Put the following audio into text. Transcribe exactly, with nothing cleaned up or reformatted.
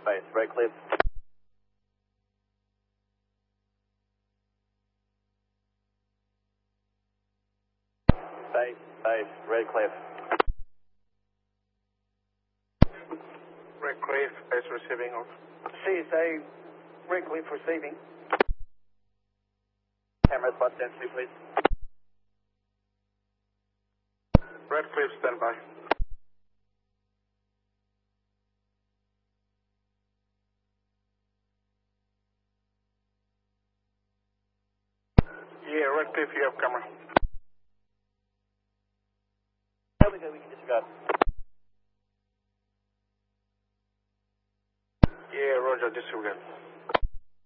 Base, Redcliffe. Base, base, Redcliffe. Redcliffe, base receiving off. C S A, Redcliffe receiving. Camera spot density, please. Redcliffe, stand by. Yeah, Redcliffe, you have camera. There we go, we can disregard. Yeah, Roger, disregard.